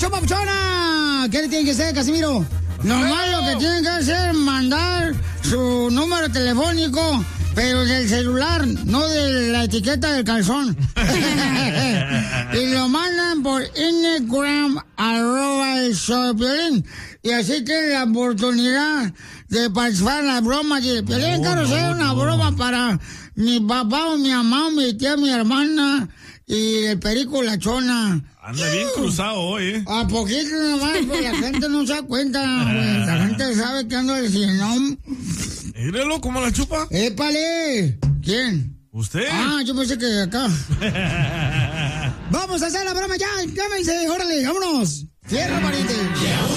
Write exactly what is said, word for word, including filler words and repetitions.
papuchón, papuchona! ¿Qué le tienen que hacer, Casimiro? Nomás lo que tienen que hacer es mandar su número telefónico, pero del celular, no de la etiqueta del calzón. Y lo mandan por Instagram, arroba el show de Piolín. Y así tienen la oportunidad de participar en las bromas. Y Piolín, quiero hacer una broma para mi papá o mi mamá o mi tía, mi hermana y el perico la chona. Anda bien cruzado hoy, ¿eh? A poquito nomás, pues la gente no se da cuenta, güey. La gente sabe que ando diciendo. Mírelo, ¿cómo la chupa? ¡Épale! ¿Quién? ¿Usted? Ah, yo pensé que acá. Vamos a hacer la broma ya, llámense, órale, vámonos. Fierro, pariente.